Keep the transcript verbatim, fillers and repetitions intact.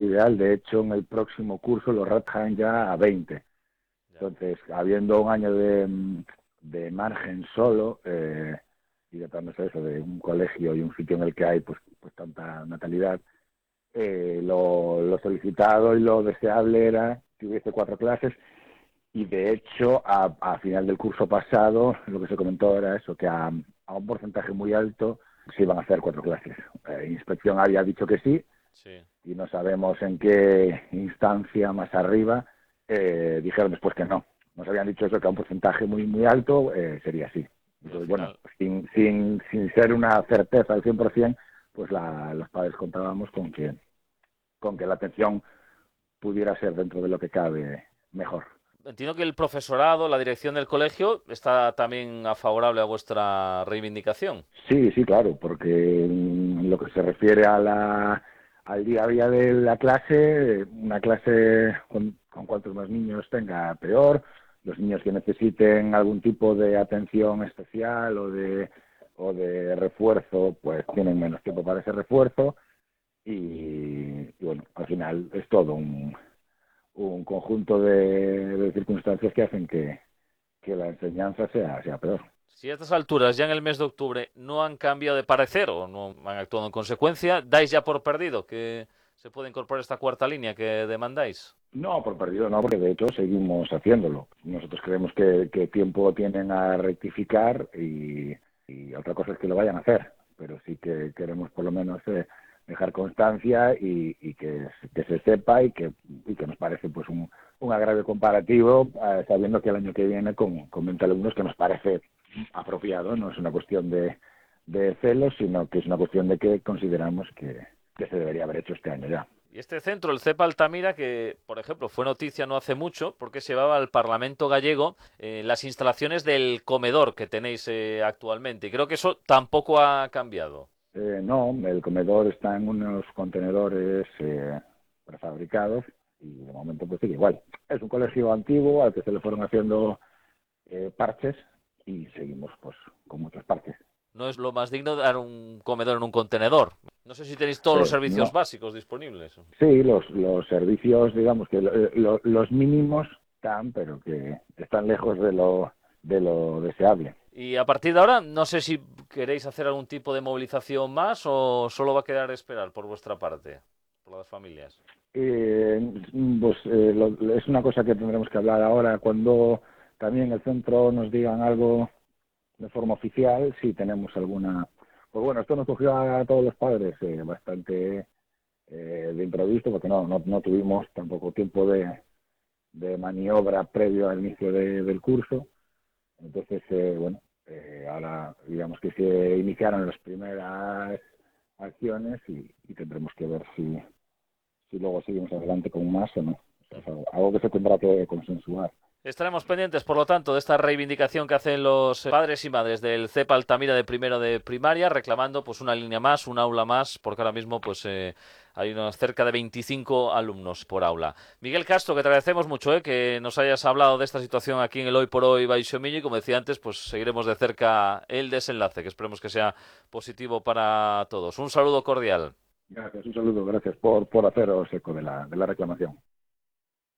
ideal. De hecho, en el próximo curso lo ratan ya a veinte. Entonces, habiendo un año de, de margen solo, eh, y tratándose eso de un colegio y un sitio en el que hay pues, pues tanta natalidad, eh, lo, lo solicitado y lo deseable era que hubiese cuatro clases. Y de hecho, a, a final del curso pasado, lo que se comentó era eso, que a, a un porcentaje muy alto se iban a hacer cuatro clases. Eh, Inspección había dicho que sí, Sí. y no sabemos en qué instancia más arriba eh, dijeron después que no. Nos habían dicho eso, que a un porcentaje muy muy alto eh, sería así. Y al Entonces, bueno, final, sin, sin, sin ser una certeza al cien por ciento, pues la, los padres contábamos con que, con que la atención pudiera ser dentro de lo que cabe mejor. entiendo que el profesorado, la dirección del colegio, está también a favorable a vuestra reivindicación. Sí, sí, claro, porque en lo que se refiere a la, al día a día de la clase, una clase con, con cuantos más niños tenga, peor. Los niños que necesiten algún tipo de atención especial o de, o de refuerzo, pues tienen menos tiempo para ese refuerzo. Y, y bueno, al final es todo un, un conjunto de, de circunstancias que hacen que, que la enseñanza sea, sea peor. Si a estas alturas, ya en el mes de octubre, no han cambiado de parecer o no han actuado en consecuencia, dais ya por perdido que se puede incorporar esta cuarta línea que demandáis. No, por perdido no, porque de hecho seguimos haciéndolo. Nosotros creemos que, que tiempo tienen a rectificar y, y otra cosa es que lo vayan a hacer, pero sí que queremos por lo menos eh, dejar constancia y, y que, que se sepa y que, y que nos parece pues un, un agravio comparativo, eh, sabiendo que el año que viene con, con veinte alumnos que nos parece apropiado, no es una cuestión de, de celos, sino que es una cuestión de que consideramos que, que se debería haber hecho este año ya. Y este centro, el CEPA Altamira, que, por ejemplo, fue noticia no hace mucho, porque se llevaba al Parlamento gallego eh, las instalaciones del comedor que tenéis eh, actualmente. Y creo que eso tampoco ha cambiado. Eh, no, el comedor está en unos contenedores eh, prefabricados y de momento pues sigue igual. Es un colegio antiguo al que se le fueron haciendo eh, parches y seguimos pues con muchos parches. No es lo más digno dar un comedor en un contenedor. No sé si tenéis todos los Eh, servicios no, básicos disponibles. sí, los, los servicios, digamos que lo, lo, los mínimos están, pero que están lejos de lo, de lo deseable. Y a partir de ahora, no sé si queréis hacer algún tipo de movilización más o solo va a quedar esperar por vuestra parte, por las familias. Eh, pues eh, lo, es una cosa que tendremos que hablar ahora cuando también el centro nos digan algo de forma oficial, si tenemos alguna. Pues bueno, esto nos cogió a todos los padres eh, bastante eh, de improviso, porque no, no, no tuvimos tampoco tiempo de, de maniobra previo al inicio de, del curso. Entonces, eh, bueno, eh, ahora digamos que se iniciaron las primeras acciones y, y tendremos que ver si, si luego seguimos adelante con más o no. O sea, es algo, algo que se tendrá que consensuar. Estaremos pendientes, por lo tanto, de esta reivindicación que hacen los padres y madres del CEPA Altamira de primero de primaria, reclamando pues una línea más, un aula más, porque ahora mismo pues eh, hay unos cerca de veinticinco alumnos por aula. Miguel Castro, que te agradecemos mucho eh, que nos hayas hablado de esta situación aquí en el Hoy por Hoy Baixo Miño, y como decía antes, pues seguiremos de cerca el desenlace, que esperemos que sea positivo para todos. Un saludo cordial. Gracias, un saludo, gracias por, por haceros eco de la, de la reclamación.